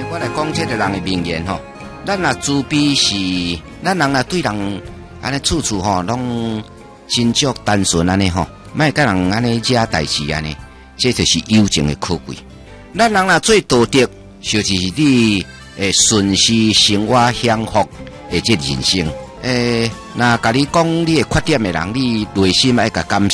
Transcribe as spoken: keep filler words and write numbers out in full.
我来讲这个人的名言吼，咱啊自卑是，咱人啊对人安尼处处吼拢真足单纯安尼吼，莫甲人安尼惹代志安尼，这就是友情的可贵。咱人啊最道德，就是你诶顺势生活享福的这人生。诶，那甲你讲你的缺点的人，你内心爱甲感